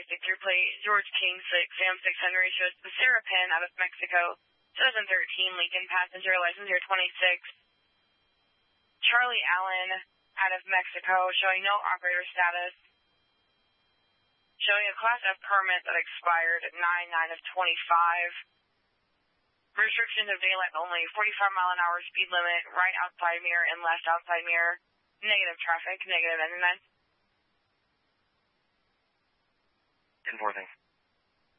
your plate, George King 6, Sam 6 Henry shows Becerra Penn out of Mexico, 2013 Lincoln passenger, license year 26. Charlie Allen out of Mexico, showing no operator status, showing a Class F permit that expired at 9/9 of 25. Restrictions of daylight only, 45-mile-an-hour speed limit, right outside mirror and left outside mirror, negative traffic, negative 99. 10-4, thanks.